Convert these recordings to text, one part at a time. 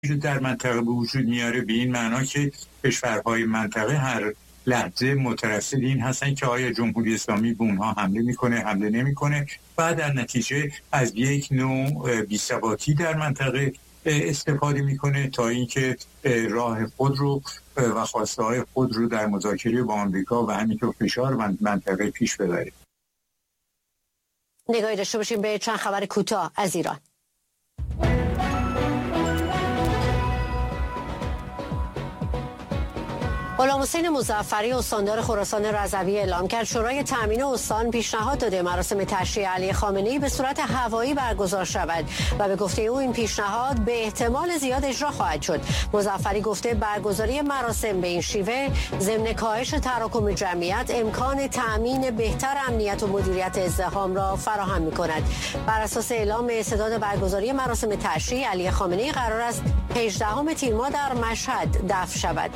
در منطقه به وجود میاره، به این معنا که کشورهای منطقه هر لحظه مترصد این هستن که آیا جمهوری اسلامی به اونها حمله نمیکنه و در نتیجه از یک نوع بی‌ثباتی در منطقه استفاده میکنه تا اینکه راه خود رو و خواسته های خود رو در مذاکره با آمریکا و همینطور فشار منطقه پیش ببره. نگاهی داشته باشیم به چند خبر کوتاه از ایران. غلامحسین مظفری استاندار خراسان رضوی اعلام کرد شورای تامین استان پیشنهاد داده مراسم تشییع علی خامنه‌ای به صورت هوایی برگزار شود و به گفته او این پیشنهاد به احتمال زیاد اجرا خواهد شد. مظفری گفته برگزاری مراسم به این شیوه ضمن کاهش تراکم جمعیت امکان تامین بهتر امنیت و مدیریت ازدحام را فراهم می‌کند. بر اساس اعلام استعداد برگزاری مراسم تشییع علی خامنه‌ای قرار است 18 تیر ماه در مشهد دفن شود.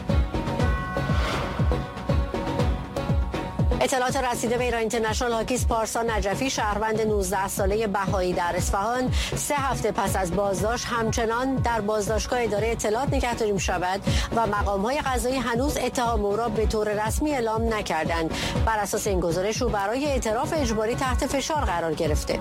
اطلاعات رسیده به ایران اینترنشنال هاکیز پارسا نجفی شهروند 19 ساله بهایی در اصفهان 3 هفته پس از بازداشت همچنان در بازداشتگاه اداره اطلاعات نگهداری می‌شود و مقام‌های قضایی هنوز اتهام او را به طور رسمی اعلام نکردند. بر اساس این گزارش او برای اعتراف اجباری تحت فشار قرار گرفته.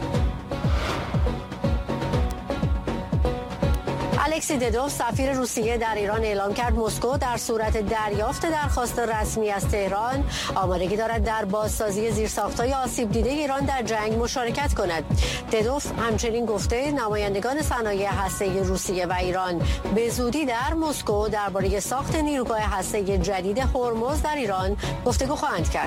الکسی ددوف سفیر روسیه در ایران اعلام کرد مسکو در صورت دریافت درخواست رسمی از تهران آمادگی دارد در بازسازی زیرساخت‌های آسیب دیده ایران در جنگ مشارکت کند. ددوف همچنین گفته نمایندگان صنایع هسته‌ای روسیه و ایران به زودی در مسکو درباره ساخت نیروگاه هسته‌ای جدید هرمز در ایران گفتگو خواهند کرد.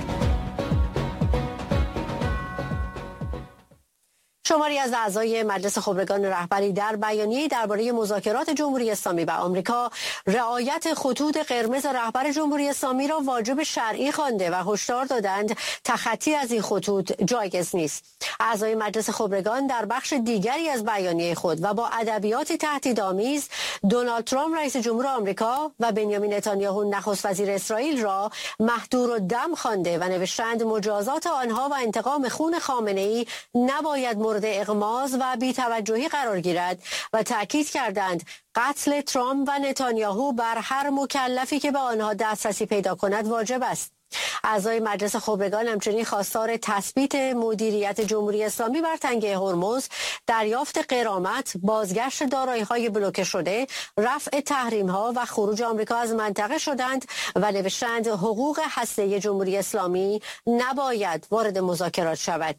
شماری از اعضای مجلس خبرگان رهبری در بیانیه‌ای درباره مذاکرات جمهوری اسلامی و آمریکا رعایت خطوط قرمز رهبر جمهوری اسلامی را واجب شرعی خوانده و هشدار دادند تخطی از این خطوط جایز نیست. اعضای مجلس خبرگان در بخش دیگری از بیانیه خود و با ادبیاتی تهدیدآمیز دونالد ترامپ رئیس جمهور آمریکا و بنیامین نتانیاهو نخست وزیر اسرائیل را مهدور الدم خوانده و نوشتند مجازات آنها و انتقام خون خامنه‌ای نباید مورد اغماض و بی‌توجهی قرار گیرد و تأکید کردند قتل ترامپ و نتانیاهو بر هر مکلفی که به آنها دسترسی پیدا کند واجب است. اعضای مجلس خبرگان همچنین خواستار تثبیت مدیریت جمهوری اسلامی بر تنگه هرمز، دریافت غرامت، بازگشت دارایی‌های بلوکه شده، رفع تحریم‌ها و خروج آمریکا از منطقه شدند و نوشتند حقوق هسته‌ای جمهوری اسلامی نباید وارد مذاکرات شود.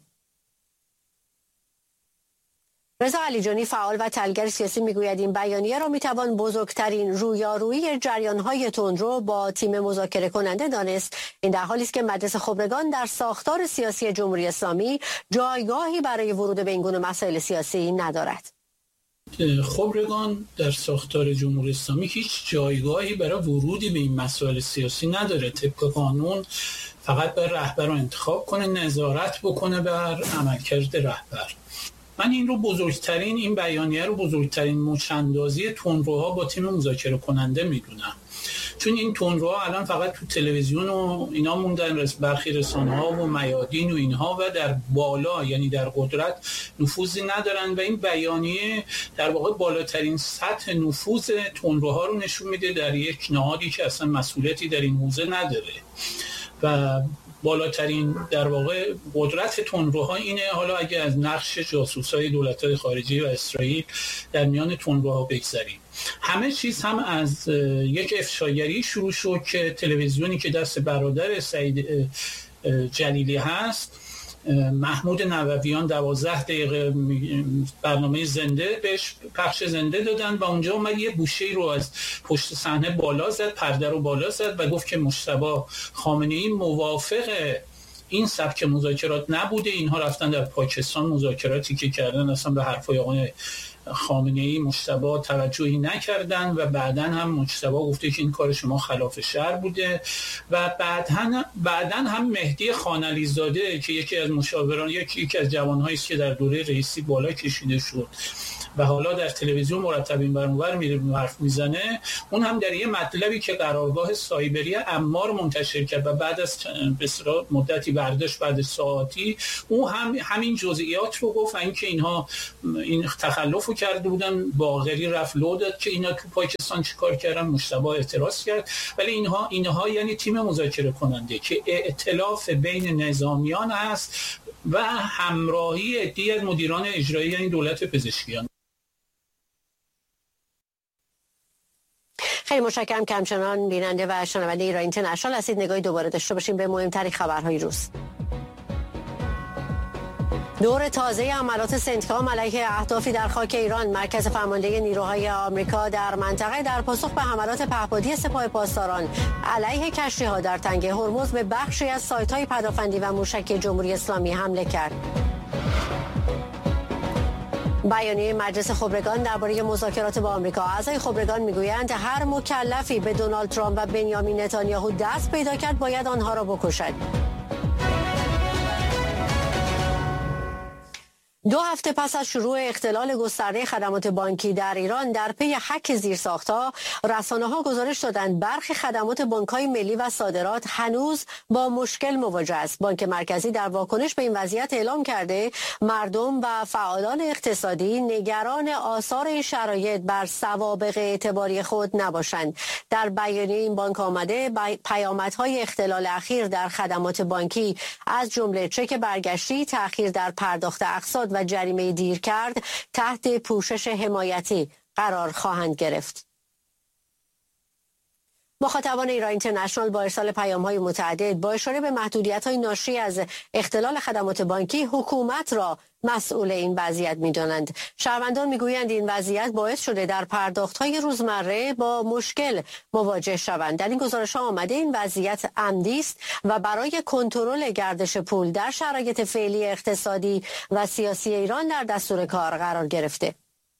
رضا علیجانی فعال و تحلیلگر سیاسی میگوید این بیانیه را میتوان بزرگترین رویارویی جریان‌های تندرو با تیم مذاکره کننده دانست. این در حالی است که مجلس خبرگان در ساختار سیاسی جمهوری اسلامی جایگاهی برای ورود به این گونه مسائل سیاسی ندارد. خبرگان در ساختار جمهوری اسلامی هیچ جایگاهی برای ورودی به این مسائل سیاسی نداره. طبق قانون فقط باید رهبر رو انتخاب کنه، نظارت بکنه بر عملکرد رهبر. من این بیانیه رو بزرگترین مچ‌اندازی تندروها با تیم مذاکره کننده میدونم، چون این تندروها الان فقط تو تلویزیون و اینا موندن، برخی رسانه‌ها و میادین و اینها، و در بالا یعنی در قدرت نفوذی ندارن و این بیانیه در واقع بالاترین سطح نفوذ تندروها رو نشون میده در یک نهادی که اصلا مسئولیتی در این حوزه نداره و بالاترین در واقع قدرت تندروها اینه. حالا اگه از نقش جاسوسای دولت‌های خارجی و اسرائیل در میان تندروها بگذاریم، همه چیز هم از یک افشاگری شروع شد که تلویزیونی که دست برادر سعید جلیلی هست، محمود نوویان 12 دقیقه برنامه زنده بهش پخش زنده دادن و اونجا اومد یه گوشه‌ای رو از پشت صحنه بالا زد، پرده رو بالا زد و گفت که مجتبی خامنه‌ای موافق این سبک مذاکرات نبوده، اینها رفتن در پاکستان مذاکراتی که کردن اصلا به حرفای آقای خامنه‌ای مجتبی توجهی نکردن و بعداً هم مجتبی گفته که این کار شما خلاف شرع بوده و بعداً هم مهدی خانعلی‌زاده که یکی از مشاوران یکی از جوان‌هایی است که در دوره رئیسی بالا کشیده شد و حالا در تلویزیون مرتب این برانور میره حرف میزنه، اون هم در یه مطلبی که قرارگاه سایبری امار منتشر کرد و بعد از بسیار مدتی برداشت، بعد ساعتی اون هم همین جزئیات رو گفت، اینکه اینها این تخلفو کرده بودن، باقری رفت لو داد که اینا تو پاکستان چیکار کردن، مجتبی اعتراض کرد. ولی اینها یعنی تیم مذاکره کننده که ائتلاف بین نظامیان است و همراهی عده‌ای از مدیران اجرایی یعنی دولت پزشکیان. خیلی متشکرم که همچنان بیننده و شنونده ایران اینترنشنال هستید. نگاهی دوباره داشته باشیم به مهمترین خبرهای روز. دور تازه حملات سنتکام علیه اهدافی در خاک ایران. مرکز فرمانده نیروهای آمریکا در منطقه در پاسخ به حملات پهپادی سپاه پاسداران علیه کشتی‌ها در تنگه هرمز به بخشی از سایت‌های پدافندی و موشکی جمهوری اسلامی حمله کرد. بیانیه مجلس خبرگان درباره مذاکرات با آمریکا. اعضای خبرگان میگویند هر مکلفی به دونالد ترامپ و بنیامین نتانیاهو دست پیدا کرد باید آنها را بکشد. 2 هفته پس از شروع اختلال گسترده خدمات بانکی در ایران در پی هک زیرساخت‌ها، رسانه‌ها گزارش دادند برخی خدمات بانک‌های ملی و صادرات هنوز با مشکل مواجه است. بانک مرکزی در واکنش به این وضعیت اعلام کرده مردم و فعالان اقتصادی نگران آثار این شرایط بر سوابق اعتباری خود نباشند. در بیانیه این بانک آمده پیامدهای اختلال اخیر در خدمات بانکی از جمله چک برگشتی، تأخیر در پرداخت اقساط و جریمه دیر کرد تحت پوشش حمایتی قرار خواهند گرفت. مخاطبان ایران اینترنشنال با ارسال پیام‌های متعدد با اشاره به محدودیت‌های ناشی از اختلال خدمات بانکی حکومت را مسئول این وضعیت می‌دانند. شهروندان می‌گویند این وضعیت باعث شده در پرداخت‌های روزمره با مشکل مواجه شوند. در این گزارش‌ها آمده این وضعیت عمدی است و برای کنترل گردش پول در شرایط فعلی اقتصادی و سیاسی ایران در دستور کار قرار گرفته.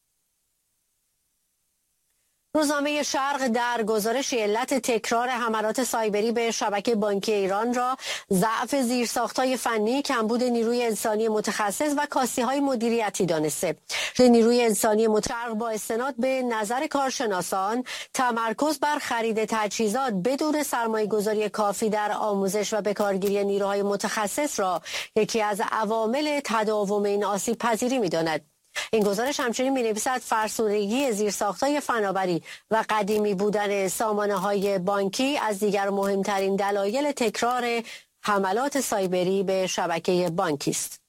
روزنامه شرق در گزارش علت تکرار حملات سایبری به شبکه بانکی ایران را ضعف زیرساخت‌های فنی، کمبود نیروی انسانی متخصص و کاستی‌های مدیریتی دانسته. نیروی انسانی متشرق با استناد به نظر کارشناسان تمرکز بر خرید تجهیزات بدون سرمایه‌گذاری کافی در آموزش و بکارگیری نیروهای متخصص را یکی از عوامل تداوم این آسیب پذیری می‌داند. این گزارش همچنین می‌نویسد فرسودگی زیرساخت‌های فناوری و قدیمی بودن سامانه‌های بانکی از دیگر مهمترین دلایل تکرار حملات سایبری به شبکه بانکی است.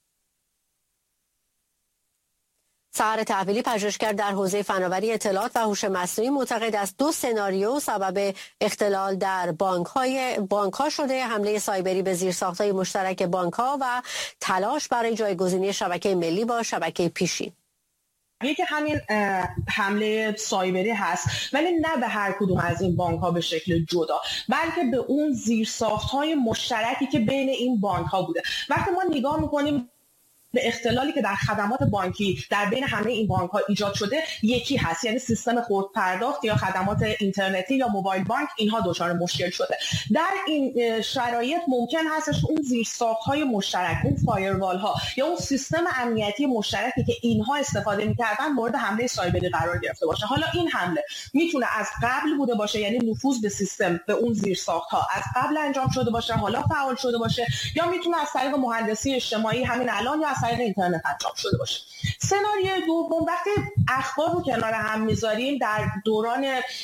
سحر تحویلی، پژوهشگر در حوزه فناوری اطلاعات و هوش مصنوعی، معتقد است 2 سناریو سبب اختلال در بانک‌ها شده: حمله سایبری به زیرساخت‌های مشترک بانک‌ها و تلاش برای جایگزینی شبکه ملی با شبکه پیشین. یکی همین حمله سایبری هست، ولی نه به هر کدوم از این بانک‌ها به شکل جدا، بلکه به اون زیرساخت‌های مشترکی که بین این بانک‌ها بوده. وقتی ما نگاه می‌کنیم به اختلالی که در خدمات بانکی در بین همه این بانک‌ها ایجاد شده، یکی هست، یعنی سیستم خودپرداخت یا خدمات اینترنتی یا موبایل بانک، اینها دچار مشکل شده. در این شرایط ممکن هستش اون زیرساخت‌های مشترک، اون فایروال‌ها یا اون سیستم امنیتی مشترکی که اینها استفاده می‌کردن مورد حمله سایبری قرار گرفته باشه. حالا این حمله میتونه از قبل بوده باشه، یعنی نفوذ به سیستم، به اون زیرساخت‌ها از قبل انجام شده باشه، حالا فعال شده باشه، یا میتونه از طریق مهندسی اجتماعی همین الان یا از طریق اینترنت انجام شده باشه. سناریوی دوم، وقتی اخبار رو کنار هم میذاریم، در دوران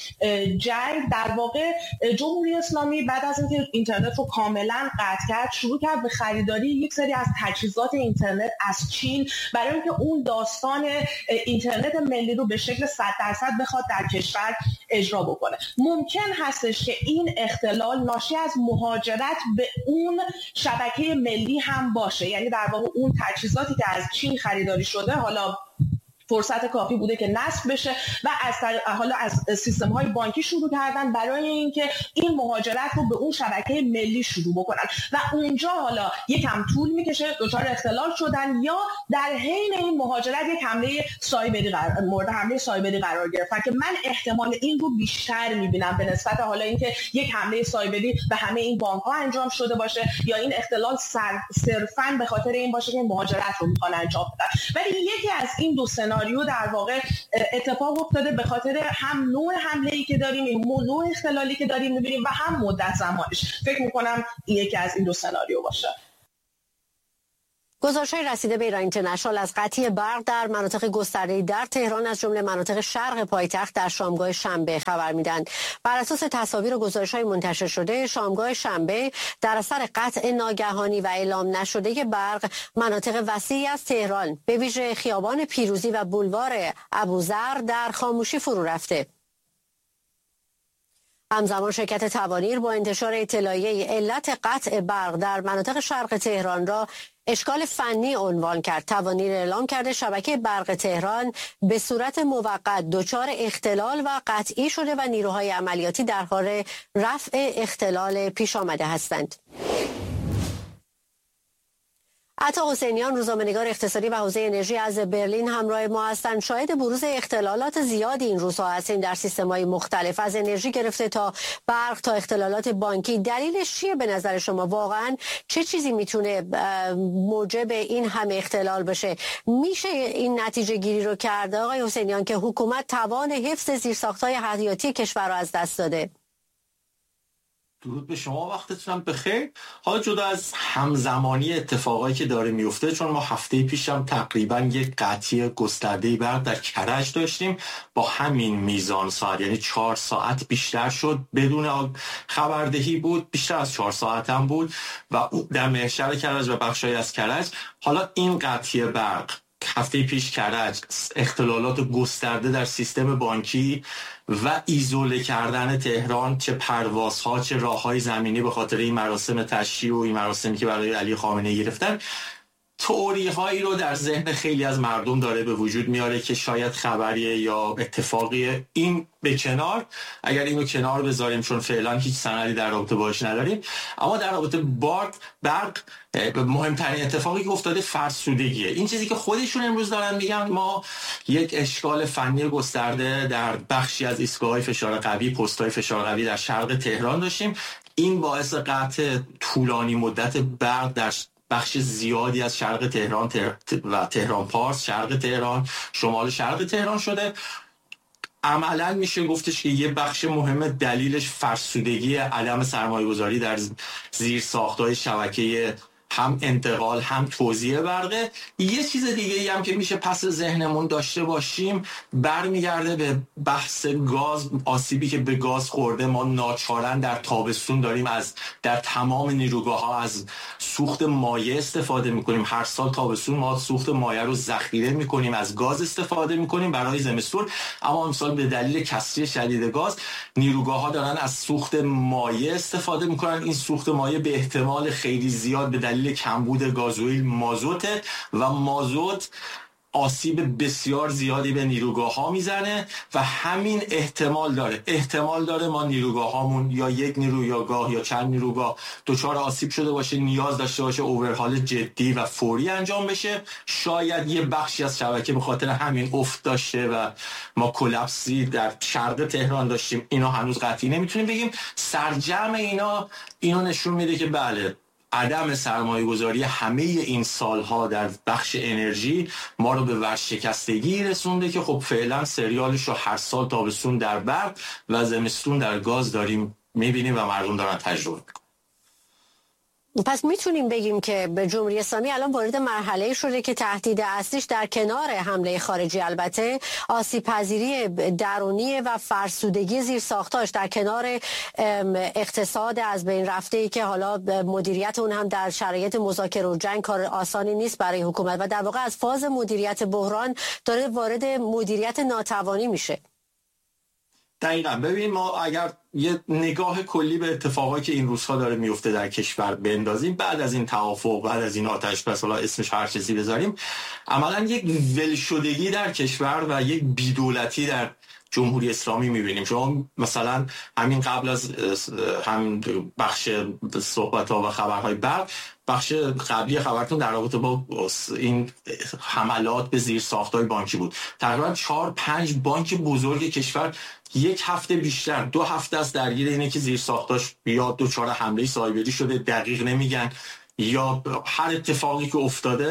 جنگ در واقع جمهوری اسلامی بعد از اینکه اینترنت رو کاملا قطع کرد، شروع کرد به خریداری یک سری از تجهیزات اینترنت از چین برای اینکه اون داستان اینترنت ملی رو به شکل 100% بخواد در کشور اجرا بکنه. ممکن هستش که این اختلال ناشی از مهاجرت به اون شبکه ملی هم باشه، یعنی در واقع اون تجهیزاتی که از چین خریداری شده حالا فرصت کافی بوده که نصب بشه و حالا از سیستم‌های بانکی شروع کردن برای اینکه این مهاجرت رو به اون شبکه ملی شروع بکنن و اونجا حالا یکم طول میکشه، دچار اختلال شدن یا در حین این مهاجرت یک حمله سایبری مورد حمله سایبری قرار گرفتن که من احتمال این رو بیشتر میبینم به نسبت حالا اینکه یک حمله سایبری به همه این بانک‌ها انجام شده باشه یا این اختلال صرفاً به خاطر این باشه که مهاجرت رو میخوان انجام بدن. ولی یکی از این دو سناریو سناریو در واقع اتفاق افتاده به خاطر هم نوع حمله‌ای که داریم، نوع اختلالی که داریم می‌بینیم و هم مدت زمانش. فکر می‌کنم یکی از این دو سناریو باشه. گزارش‌های رسیده به ایران اینترنشنال از قطعی برق در مناطق گسترده‌ای در تهران از جمله مناطق شرق پایتخت در شامگاه شنبه خبر میدن. بر اساس تصاویر و گزارش‌های منتشر شده، شامگاه شنبه در اثر قطع ناگهانی و اعلام نشده برق مناطق وسیعی از تهران به ویژه خیابان پیروزی و بولوار ابوذر در خاموشی فرو رفته. همزمان شرکت توانیر با انتشار اطلاعیه علت قطع برق در مناطق شرق تهران را اشکال فنی عنوان کرد. توانیر اعلام کرده شبکه برق تهران به صورت موقت دچار اختلال و قطعی شده و نیروهای عملیاتی در حال رفع اختلال پیش آمده هستند. عطا حسینیان، روزنامه‌نگار اقتصادی و حوزه انرژی از برلین همراه ما هستند. شاهد بروز اختلالات زیادی این روزها هستیم در سیستم‌های مختلف، از انرژی گرفته تا برق تا اختلالات بانکی. دلیلش چیه به نظر شما؟ واقعا چه چیزی میتونه موجب این همه اختلال بشه؟ میشه این نتیجه گیری رو کرده آقای حسینیان که حکومت توان حفظ زیرساخت‌های حیاتی کشور رو از دست داده؟ درود به شما، وقتتونم بخیر. حالا جدا از همزمانی اتفاقایی که داره میفته، چون ما هفته پیشم تقریبا یک قطعی گسترده برق در کرج داشتیم با همین میزان ساعت، یعنی 4 ساعت بیشتر شد، بدون خبردهی بود، بیشتر از 4 ساعت هم بود و در محشر کرج و بخشای از کرج. حالا این قطعی برق هفته پیش کرج، اختلالات گسترده در سیستم بانکی و ایزوله کردن تهران، چه پروازها چه راههای زمینی به خاطر این مراسم تشییع و این مراسمی که برای علی خامنه‌ای گرفتن، تئوری هایی رو در ذهن خیلی از مردم داره به وجود میاره که شاید خبریه یا اتفاقیه. این به کنار، اگر اینو کنار بذاریم چون فعلا هیچ سندی در رابطه باش نداریم، اما در رابطه برق مهمترین اتفاقی که افتاده فرسودگیه. این چیزی که خودشون امروز دارن میگن، ما یک اشکال فنی گسترده در بخشی از ایستگاه‌های فشار قوی، پست‌های فشار قوی در شرق تهران داشتیم. این باعث قطع طولانی مدت برق در بخش زیادی از شرق تهران و تهران پارس، شرق تهران، شمال شرق تهران شده. عملا میشه گفتش که یه بخش مهم دلیلش فرسودگی عدم سرمایه‌گذاری در زیرساخت‌های شبکه هم انتقال هم توزیع برقه. یه چیز دیگه هم که میشه پس ذهنمون داشته باشیم برمیگرده به بحث گاز، آسیبی که به گاز خورده. ما ناچارن در تابستون داریم در تمام نیروگاه‌ها از سوخت مایع استفاده میکنیم. هر سال تابستون ما سوخت مایع رو ذخیره میکنیم، از گاز استفاده میکنیم برای زمستون، اما امسال به دلیل کسری شدید گاز نیروگاه‌ها دارن از سوخت مایع استفاده میکنن. این سوخت مایع به احتمال خیلی زیاد به دلیل کمبود گازوئیل مازوته و مازوت آسیب بسیار زیادی به نیروگاه‌ها میزنه و همین احتمال داره ما نیروگاه‌هامون یا یک نیروگاه یا چند نیروگاه دچار آسیب شده باشه، نیاز داشته باشه اورهال جدی و فوری انجام بشه. شاید یه بخشی از شبکه به خاطر همین افت داشته و ما کلاپسی در شرق تهران داشتیم. اینا هنوز قطعی نمیتونیم بگیم. سرجم اینا نشون میده که بله، عدم سرمایه‌گذاری همه این سالها در بخش انرژی ما رو به ورشکستگی رسونده که خب فعلا سریالش رو هر سال تابستون در برق و زمستون در گاز داریم میبینیم و مردم دارن تجربه میکنن. پس میتونیم بگیم که به جمهوری اسلامی الان وارد مرحله شده که تهدید اصلیش در کنار حمله خارجی، البته آسیب پذیری درونی و فرسودگی زیرساختاش، در کنار اقتصاد از بین رفته‌ای که حالا مدیریت اون هم در شرایط مذاکره و جنگ کار آسانی نیست برای حکومت و در واقع از فاز مدیریت بحران داره وارد مدیریت ناتوانی میشه. دقیقاً. ببین، ما اگر یه نگاه کلی به اتفاقایی که این روزها داره میفته در کشور بندازیم، بعد از این توافق، بعد از این آتش بس، حالا اسمش هر چیزی بذاریم، عملاً یک ولشدگی در کشور و یک بی‌دولتی در جمهوری اسلامی میبینیم. شما مثلا همین قبل از همین بخش صحبت‌ها و خبرهای بعد، بخش قبلی خبرتون در رابطه با این حملات به زیرساخت‌های بانکی بود. تقریبا 4-5 بانک بزرگ کشور یک هفته بیشتر، 2 هفته است درگیر اینه که زیرساختاش یا دچار حمله سایبری شده، دقیق نمیگن، یا هر اتفاقی که افتاده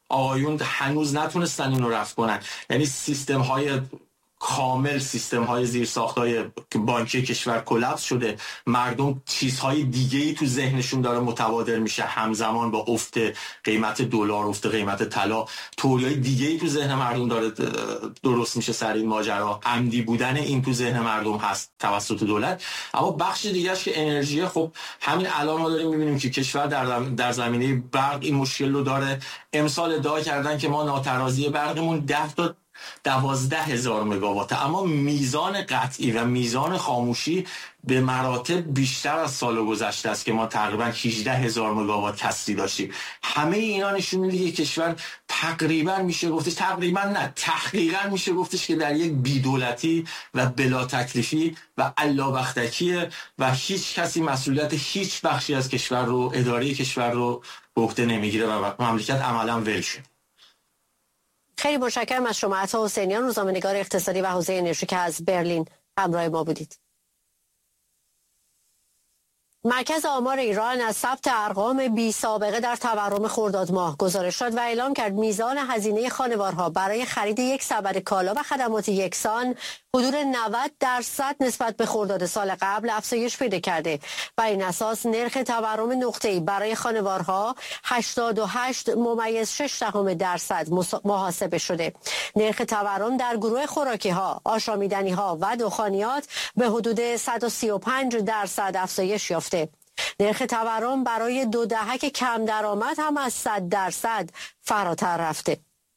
آقایون هنوز نتونستن اینو رفع کنن. یعنی سیستم های کامل، سیستم های زیرساخت‌های بانکی کشور کلاپس شده. مردم چیزهای دیگه‌ای تو ذهنشون داره متبادر میشه همزمان با افت قیمت دلار، افت قیمت طلا، تئوریای دیگه‌ای تو ذهن مردم داره درست میشه سر این ماجرا. عمدی بودن این تو ذهن مردم هست توسط دولت. اما بخش دیگه‌اش که انرژی، خب همین الان ما داریم می‌بینیم که کشور در زمینه برق این مشکل رو داره. امسال ادعا کردن که ما ناترازی برقمون 10 تا 12,000 مگاوات، اما میزان قطعی و میزان خاموشی به مراتب بیشتر از سال گذشته است که ما تقریبا 18,000 مگاوات کسری داشتیم. همه اینا نشون میده که کشور تقریبا میشه گفتش، تقریبا نه تحقیقا میشه گفتش که در یک بی‌دولتی و بلا تکلیفی و الله‌بختکیه و هیچ کسی مسئولیت هیچ بخشی از کشور رو، اداره کشور رو به عهده نمیگیره و مملکت عملا ول شد. خیلی متشکرم از شما عطا حسینیان، روزنامه‌نگار اقتصادی و حوزه انرژی که از برلین همراه ما بودید. مرکز آمار ایران از ثبت ارقام بی سابقه در تورم خرداد ماه گزارش داد و اعلام کرد میزان هزینه خانوارها برای خرید یک سبد کالا و خدمات یکسان حدود 90% نسبت به خرداد سال قبل افزایش پیدا کرده. بر این اساس نرخ تورم نقطه‌ای برای خانوارها 88.6% محاسبه شده. نرخ تورم در گروه خوراکی‌ها، آشامیدنی‌ها و دخانیات به حدود 135% افزایش یافته. نرخ تورم برای 2 دهک کم درآمد هم از 100% فراتر رفته.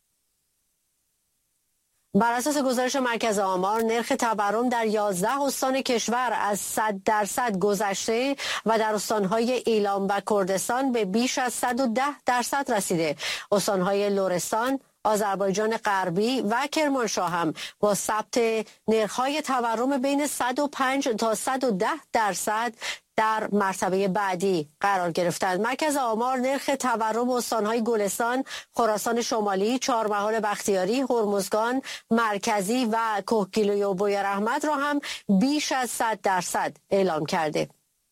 بر اساس گزارش مرکز آمار، نرخ تورم در 11 استان کشور از 100% گذشته و در استانهای ایلام و کردستان به بیش از 110% رسیده. استانهای لرستان، آذربایجان غربی و کرمانشاه هم با ثبت نرخ‌های تورم بین 105 تا 110% در مرتبه بعدی قرار گرفتند. مرکز آمار نرخ تورم استان‌های گلستان، خراسان شمالی، چهارمحال بختیاری، هرمزگان مرکزی و کهگیلوی و بویراحمد را هم بیش از 100% اعلام کرده.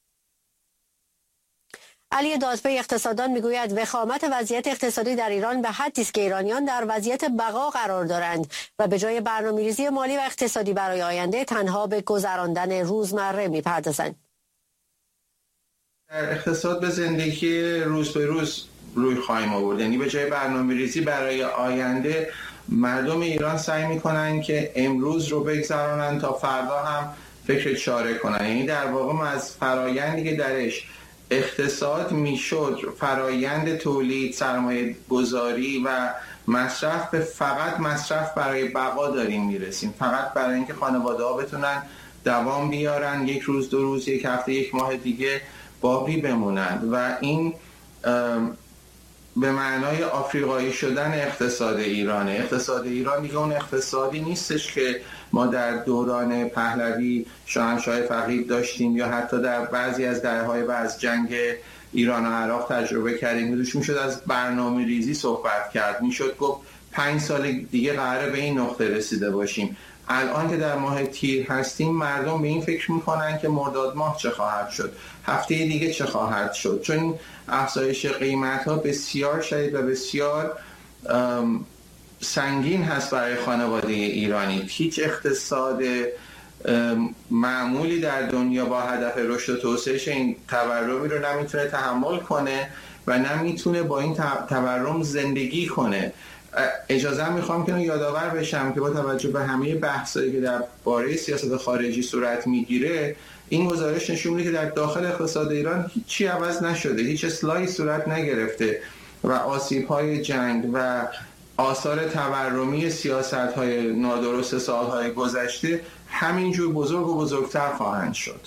علی دادپی اقتصاددان میگوید وخامت وضعیت اقتصادی در ایران به حدی است که ایرانیان در وضعیت بقا قرار دارند و به جای برنامه‌ریزی مالی و اقتصادی برای آینده تنها به گذراندن روزمره می‌پردازند. در اقتصاد به زندگی روز به روز روی خواهیم آورد. یعنی به جای برنامه‌ریزی برای آینده، مردم ایران سعی می‌کنند که امروز رو بگذرانند تا فردا هم فکر چاره کنند. یعنی در واقع ما از فرایندی که درش اقتصاد میشد فرایند تولید، سرمایه گذاری و مصرف به فقط مصرف برای بقا داریم میرسیم، فقط برای اینکه خانواده ها بتونن دوام بیارن، یک روز، 2 روز، 1 هفته، 1 ماه دیگه باقی بمونن. و این به معنای آفریقایی شدن اقتصاد ایرانه. اقتصاد ایران دیگه اون اقتصادی نیستش که ما در دوران پهلوی، شاهنشاه فقید داشتیم یا حتی در بعضی از دهه‌های بعد از جنگ ایران و عراق تجربه کردیم. میشد از برنامه ریزی صحبت کرد، میشد گفت 5 سال دیگه قراره به این نقطه رسیده باشیم. الان که در ماه تیر هستیم، مردم به این فکر میکنن که مرداد ماه چه خواهد شد، هفته دیگه چه خواهد شد، چون افزایش قیمت ها بسیار شدید و بسیار سنگین هست برای خانواده ایرانی. هیچ اقتصاد معمولی در دنیا با هدف رشد و توسعه این تورمی رو نمیتونه تحمل کنه و نمیتونه با این تورم زندگی کنه. اجازه میخوام که یادآور بشم که با توجه به همه بحثایی که در باره سیاست خارجی صورت میگیره، این گزارش نشون میده که در داخل اقتصاد ایران هیچی عوض نشده، هیچ اصلاحی صورت نگرفته و آسیب‌های جنگ و آثار تورمی سیاست‌های نادرست سال‌های گذشته همینجور بزرگ و بزرگتر خواهند شد.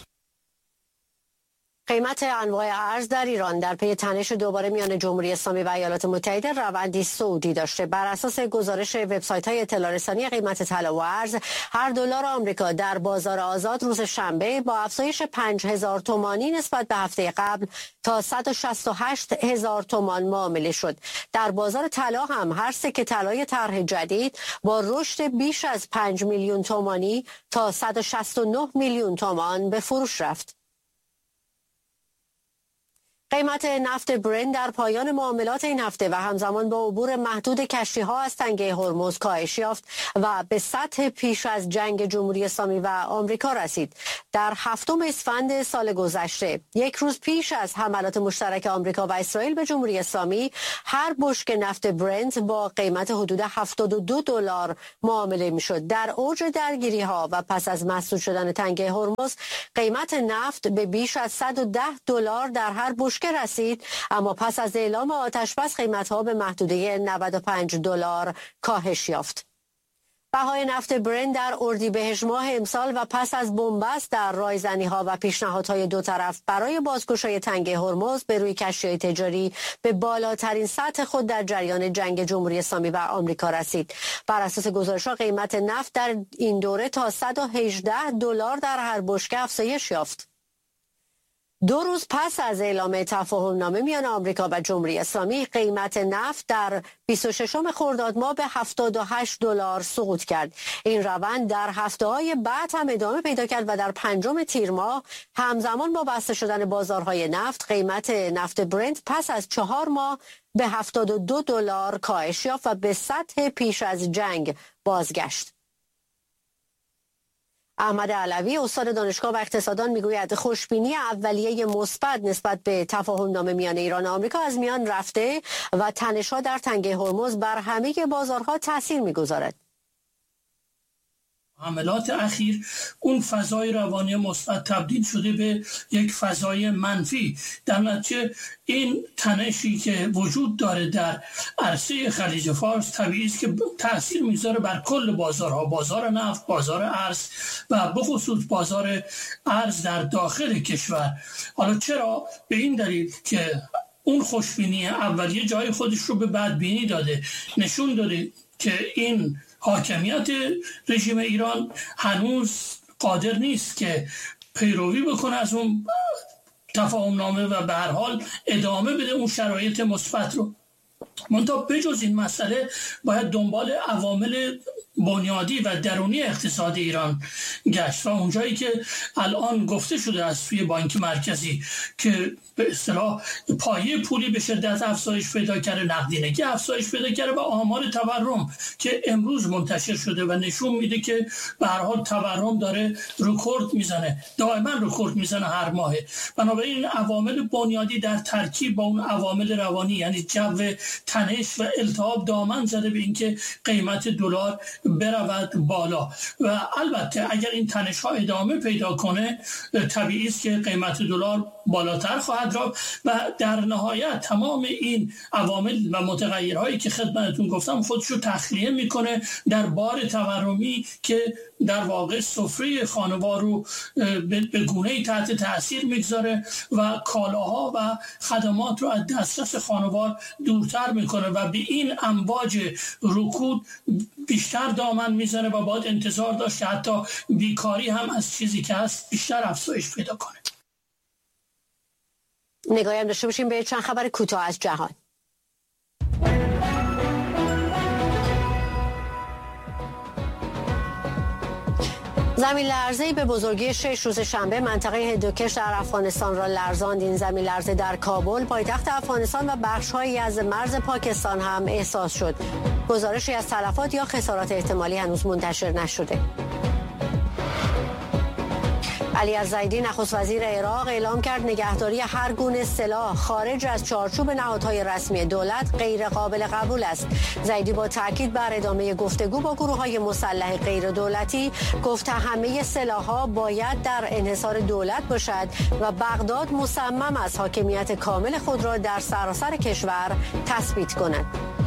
قیمت انواع ارز در ایران در پی تنش دوباره میان جمهوری اسلامی و ایالات متحده روندی صعودی داشته. بر اساس گزارش وبسایت‌های اطلاع رسانی قیمت طلا و ارز، هر دلار آمریکا در بازار آزاد روز شنبه با افزایش 5000 تومانی نسبت به هفته قبل تا 168,000 تومان معامله شد. در بازار طلا هم هر سکه طلای طرح جدید با رشد بیش از 5 میلیون تومانی تا 169 میلیون تومان به فروش رفت. قیمت نفت برنت در پایان معاملات این هفته و همزمان با عبور محدود کشتی‌ها از تنگه هرمز کاهش یافت و به سطح پیش از جنگ جمهوری اسلامی و آمریکا رسید. در 7 اسفند سال گذشته، یک روز پیش از حملات مشترک آمریکا و اسرائیل به جمهوری اسلامی، هر بشکه نفت برنت با قیمت حدود $72 معامله می‌شد. در اوج درگیری‌ها و پس از مسدود شدن تنگه هرمز، قیمت نفت به بیش از $110 در هر بشکه رسید، اما پس از اعلام آتش‌بس قیمت‌ها به محدوده $95 کاهش یافت. بهای نفت برنت در اردیبهشت ماه امسال و پس از بنبست در رایزنی‌ها و پیشنهادهای دو طرف برای بازگشایی تنگه هرمز به روی کشتی‌های تجاری به بالاترین سطح خود در جریان جنگ جمهوری اسلامی و آمریکا رسید. بر اساس گزارش‌ها قیمت نفت در این دوره تا $118 در هر بشکه افزایش یافت. 2 روز پس از اعلام تفاهم‌نامه میان آمریکا و جمهوری اسلامی، قیمت نفت در 26 خرداد ماه به $78 سقوط کرد. این روند در هفته‌های بعد هم ادامه پیدا کرد و در 5 تیر ماه همزمان با بسته شدن بازارهای نفت، قیمت نفت برنت پس از 4 ماه به $72 کاهش یافت و به سطح پیش از جنگ بازگشت. احمد علوی، استاد دانشگاه و اقتصاددان، میگوید خوشبینی اولیه مثبت نسبت به تفاهم‌نامه میان ایران و آمریکا از میان رفته و تنش‌ها در تنگه هرمز بر همه بازارها تاثیر می‌گذارد. حملات اخیر اون فضای روانی مثبت تبدیل شده به یک فضای منفی. در نتیجه این تنشی که وجود داره در عرصه خلیج فارس طبیعی است که تاثیر میذاره بر کل بازارها، بازار نفت، بازار ارز و به خصوص بازار ارز در داخل کشور. حالا چرا؟ به این دلیل که اون خوشبینی اولیه جای خودش رو به بدبینی داده، نشون داده که این حاکمیت رژیم ایران هنوز قادر نیست که پیروی بکنه از اون تفاهم‌نامه و به هر حال ادامه بده اون شرایط مثبت رو. منتها بجز این مسئله باید دنبال عوامل بنیادی و درونی اقتصاد ایران گشت و اونجایی که الان گفته شده از سوی بانک مرکزی که به اصطلاح پایه پولی به شدت افزایش پیدا کرده، نقدینگی افزایش پیدا کرده و آمار تورم که امروز منتشر شده و نشون میده که به هر حال تورم داره رکورد میزنه، دائما رکورد میزنه هر ماه. بنابراین عوامل بنیادی در ترکیب با اون عوامل روانی، یعنی جو تنش و التهاب، دامن زده به اینکه قیمت دلار برود بالا و البته اگر این تنش ها ادامه پیدا کنه طبیعی است که قیمت دلار بالاتر خواهد رفت و در نهایت تمام این عوامل و متغیرهایی که خدمتتون گفتم خودشو تخلیه میکنه در بار تورمی که در واقع سفره خانوار رو به گونه‌ای تحت تاثیر میگذاره و کالاها و خدمات رو از دسترس خانوار دورتر میکنه و به این امواج رکود بیشتر دامن میزنه و باید انتظار داشت که حتی بیکاری هم از چیزی که هست بیشتر افزایش پیدا کنه. نگاهی هم داشته باشیم به چند خبر کوتاه از جهان. زمین لرزه‌ای به بزرگی 6 روز شنبه منطقه هندوکش در افغانستان را لرزاند. این زمین لرزه در کابل، پایتخت افغانستان و بخش‌هایی از مرز پاکستان هم احساس شد. گزارشی از تلفات یا خسارات احتمالی هنوز منتشر نشده. علی الزیدی نخست وزیر عراق اعلام کرد نگهداری هر گونه سلاح خارج از چارچوب نهادهای رسمی دولت غیر قابل قبول است. زیدی با تاکید بر ادامه گفتگو با گروه‌های مسلح غیر دولتی گفت همه سلاح‌ها باید در انحصار دولت باشد و بغداد مصمم است حاکمیت کامل خود را در سراسر کشور تثبیت کند.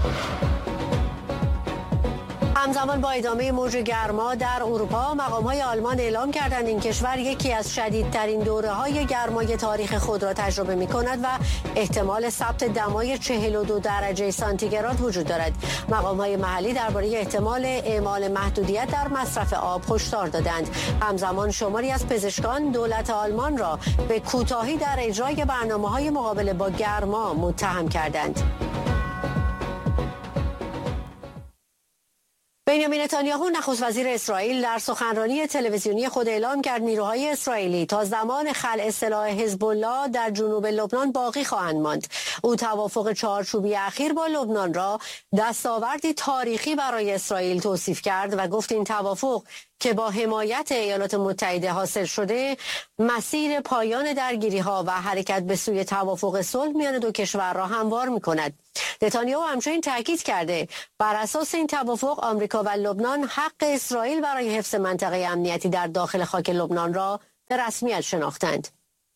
همزمان با ادامه موج گرما در اروپا، مقام‌های آلمان اعلام کردند این کشور یکی از شدیدترین دوره‌های گرمای تاریخ خود را تجربه می‌کند و احتمال ثبت دمای 42 درجه سانتیگراد وجود دارد. مقام‌های محلی درباره احتمال اعمال محدودیت در مصرف آب هشدار دادند. همزمان شماری از پزشکان دولت آلمان را به کوتاهی در اجرای برنامه‌های مقابله با گرما متهم کردند. به بنیامین نتانیاهو نخست وزیر اسرائیل در سخنرانی تلویزیونی خود اعلام کرد نیروهای اسرائیلی تا زمان خلع سلاح حزب الله در جنوب لبنان باقی خواهند ماند. او توافق چهارچوبی اخیر با لبنان را دستاوردی تاریخی برای اسرائیل توصیف کرد و گفت این توافق که با حمایت ایالات متحده حاصل شده مسیر پایان درگیری‌ها و حرکت به سوی توافق صلح میان دو کشور را هموار می‌کند. نتانیاهو همچنین تاکید کرده بر اساس این توافق آمریکا و لبنان حق اسرائیل برای حفظ منطقه امنیتی در داخل خاک لبنان را به رسمیت شناختند.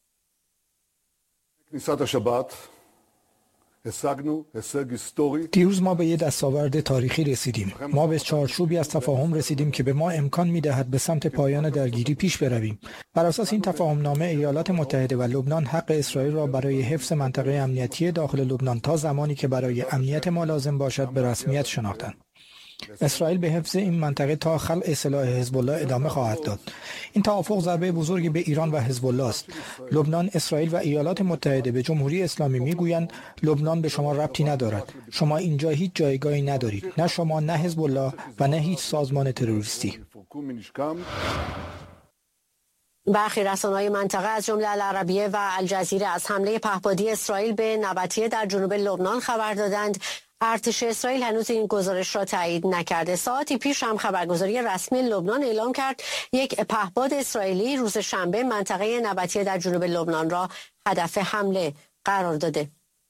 כניסת השבת دیروز ما به یه دستاورد تاریخی رسیدیم. ما به چارچوبی از تفاهم رسیدیم که به ما امکان می‌دهد به سمت پایان درگیری پیش برویم. بر اساس این تفاهم نامه ایالات متحده و لبنان حق اسرائیل را برای حفظ منطقه امنیتی داخل لبنان تا زمانی که برای امنیت ما لازم باشد به رسمیت شناختند. اسرائیل به حفظ این منطقه تا خلع سلاح حزب الله ادامه خواهد داد. این توافق ضربه بزرگی به ایران و حزب الله است. لبنان، اسرائیل و ایالات متحده به جمهوری اسلامی میگویند لبنان به شما ربطی ندارد. شما اینجا هیچ جایگاهی ندارید. نه شما، نه حزب الله و نه هیچ سازمان تروریستی. برخی رسانه‌های منطقه از جمله العربیه و الجزیره از حمله پهپادی اسرائیل به نبطیه در جنوب لبنان خبر دادند. ارتش اسرائیل هنوز این گزارش را تایید نکرده. ساعتی پیش هم خبرگزاری رسمی لبنان اعلام کرد یک پهپاد اسرائیلی روز شنبه منطقه نبطیه در جنوب لبنان را هدف حمله قرار داده.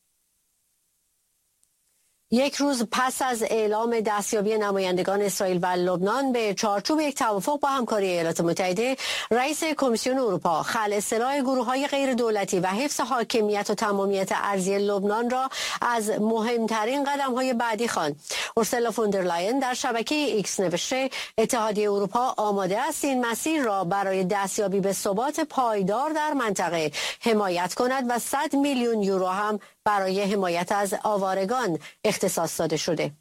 یک روز پس از اعلام دستیابی نمایندگان اسرائیل و لبنان به چارچوب یک توافق با همکاری ایالات متحده، رئیس کمیسیون اروپا خلع سلاح گروه‌های غیر دولتی و حفظ حاکمیت و تمامیت ارضی لبنان را از مهمترین قدم‌های بعدی خواند. اورسولا فون در لاین در شبکه ایکس نوشته اتحادیه اروپا آماده است این مسیر را برای دستیابی به ثبات پایدار در منطقه حمایت کند و 100 میلیون یورو هم برای حمایت از آوارگان اختصاص داده شده.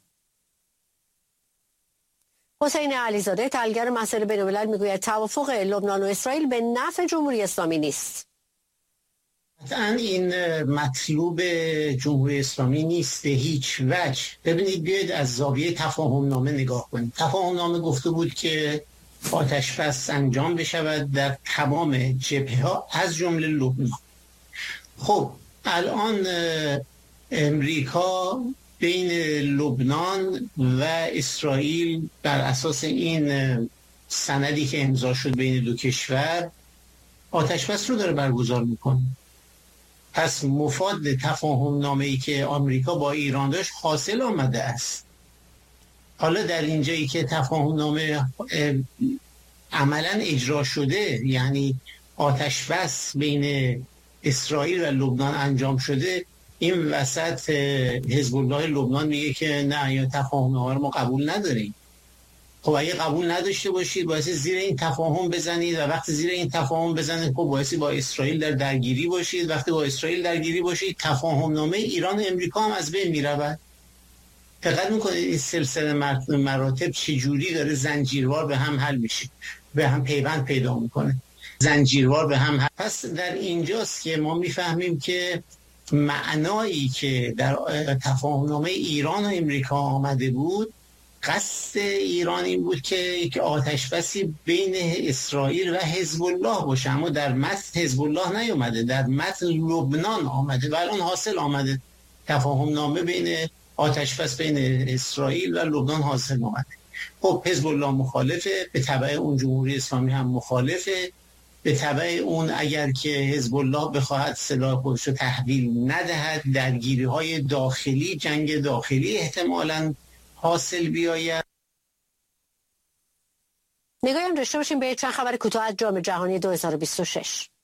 حسین علیزاده تحلیلگر مسائل بین‌الملل میگوید توافق لبنان و اسرائیل به نفع جمهوری اسلامی نیست. قطعاً این مطلوب جمهوری اسلامی نیست به هیچ وجه. ببینید، بیاید از زاویه تفاهم نامه نگاه کنید. تفاهم نامه گفته بود که آتش‌بس انجام بشود در تمام جبهه‌ها از جمله لبنان. خب الان امریکا بین لبنان و اسرائیل بر اساس این سندی که امضا شد بین دو کشور آتش‌بس رو داره برگزار میکنه. پس مفاد تفاهم نامه‌ای که آمریکا با ایران داشت حاصل آمده است. حالا در اینجایی که تفاهم نامه عملاً اجرا شده، یعنی آتش‌بس بین اسرائیل و لبنان انجام شده، این وسط حزب الله لبنان میگه که نه، یا تفاهم ها رو ما قبول نداریم. خب اگه قبول نداشته باشید باعث زیر این تفاهم بزنید و وقتی زیر این تفاهم بزنید خب باعث با اسرائیل در درگیری باشید. وقتی با اسرائیل درگیری باشید تفاهم نامه ایران و امریکا هم از بین میرود. دقت میکنید این سلسله مراتب چجوری داره زنجیروار به هم حل میشه، به هم پیوند پیدا میکنه، زنجیروار به هم. پس در اینجاست که ما میفهمیم که معنایی که در تفاهمنامه ایران و امریکا آمده بود، قصد ایران این بود که یک آتش‌بسی بین اسرائیل و حزب الله باشه، اما در متن حزب الله نیومده، در متن لبنان آمده و الان حاصل آمده. تفاهمنامه بین آتش‌بس بین اسرائیل و لبنان حاصل آمده. خب حزب الله مخالفه، به تبع اون جمهوری اسلامی هم مخالفه، به تبع اون اگر که حزب الله بخواهد سلاح خودش رو تحویل ندهد، درگیری‌های داخلی، جنگ داخلی احتمالاً حاصل بیاید. نگاهی هم داشته باشیم به چند خبر کوتاه از جام جهانی 2026.